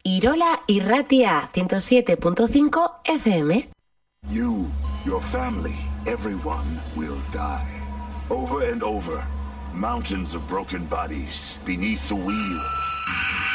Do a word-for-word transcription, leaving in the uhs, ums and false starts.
Irola Irratia ciento siete punto cinco F M. You, your family, everyone will die. Over and over. Mountains of broken bodies beneath the wheel.